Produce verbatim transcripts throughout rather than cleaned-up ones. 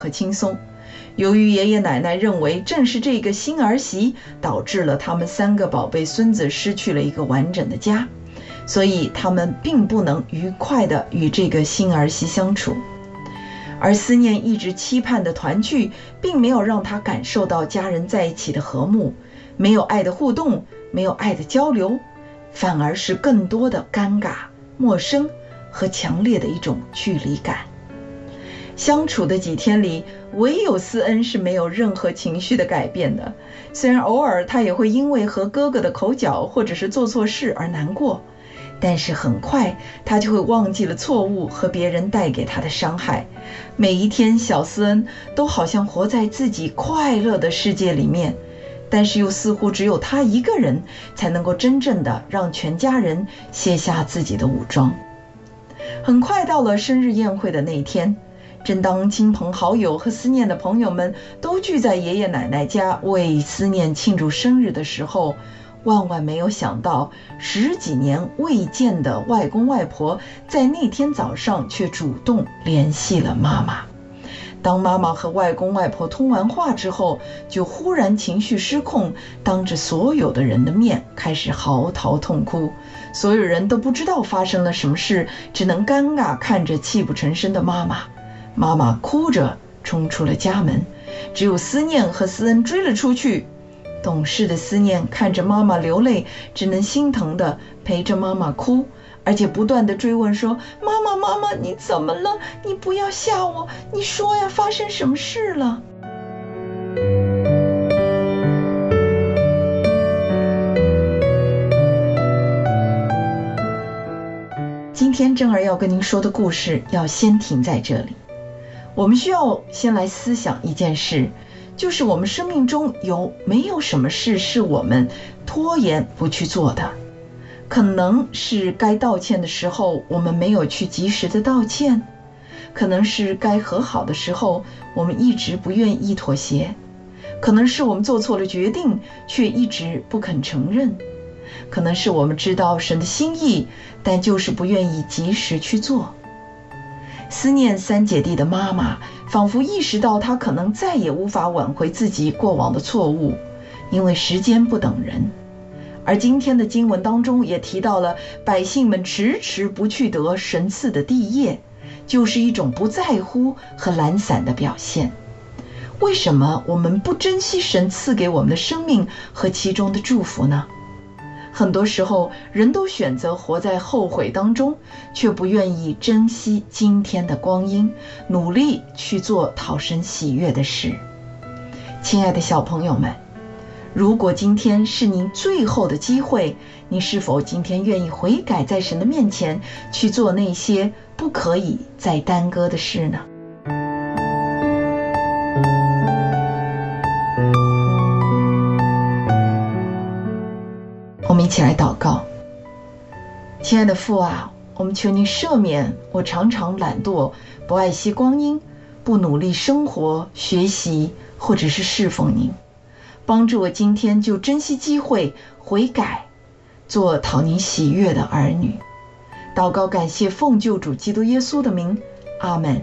和轻松。由于爷爷奶奶认为正是这个新儿媳导致了他们三个宝贝孙子失去了一个完整的家，所以他们并不能愉快地与这个新儿媳相处。而思念一直期盼的团聚，并没有让他感受到家人在一起的和睦，没有爱的互动，没有爱的交流，反而是更多的尴尬、陌生和强烈的一种距离感。相处的几天里，唯有思恩是没有任何情绪的改变的，虽然偶尔他也会因为和哥哥的口角或者是做错事而难过，但是很快他就会忘记了错误和别人带给他的伤害。每一天小思恩都好像活在自己快乐的世界里面，但是又似乎只有他一个人才能够真正的让全家人卸下自己的武装。很快到了生日宴会的那一天，正当亲朋好友和思念的朋友们都聚在爷爷奶奶家为思念庆祝生日的时候，万万没有想到，十几年未见的外公外婆在那天早上却主动联系了妈妈。当妈妈和外公外婆通完话之后，就忽然情绪失控，当着所有的人的面开始嚎啕痛哭。所有人都不知道发生了什么事，只能尴尬看着泣不成声的妈妈。妈妈哭着冲出了家门，只有思念和思恩追了出去。懂事的思念看着妈妈流泪，只能心疼地陪着妈妈哭，而且不断地追问说：妈妈妈妈，你怎么了？你不要吓我，你说呀，发生什么事了？今天珍儿要跟您说的故事要先停在这里。我们需要先来思想一件事，就是我们生命中有没有什么事是我们拖延不去做的？可能是该道歉的时候我们没有去及时的道歉，可能是该和好的时候我们一直不愿意妥协，可能是我们做错了决定却一直不肯承认，可能是我们知道神的心意，但就是不愿意及时去做。思念三姐弟的妈妈仿佛意识到她可能再也无法挽回自己过往的错误，因为时间不等人。而今天的经文当中也提到了百姓们迟迟不去得神赐的地业，就是一种不在乎和懒散的表现。为什么我们不珍惜神赐给我们的生命和其中的祝福呢？很多时候人都选择活在后悔当中，却不愿意珍惜今天的光阴，努力去做讨神喜悦的事。亲爱的小朋友们，如果今天是您最后的机会，你是否今天愿意悔改，在神的面前去做那些不可以再耽搁的事呢？我们一起来祷告。亲爱的父啊，我们求您赦免我常常懒惰，不爱惜光阴，不努力生活、学习或者是侍奉您。帮助我今天就珍惜机会，悔改，做讨您喜悦的儿女。祷告感谢奉救主基督耶稣的名，阿们。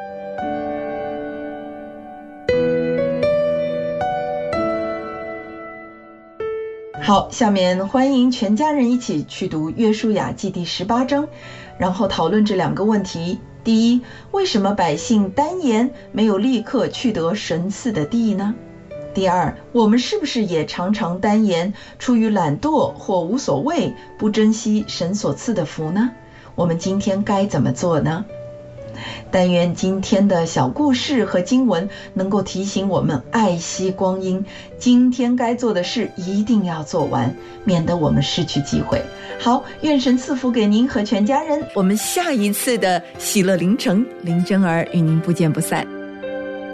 好，下面欢迎全家人一起去读约书亚记第十八章，然后讨论这两个问题。第一，为什么百姓单言没有立刻去得神赐的地呢？第二，我们是不是也常常单言，出于懒惰或无所谓，不珍惜神所赐的福呢？我们今天该怎么做呢？但愿今天的小故事和经文能够提醒我们爱惜光阴，今天该做的事一定要做完，免得我们失去机会。好，愿神赐福给您和全家人，我们下一次的喜乐凌晨，林珍儿与您不见不散。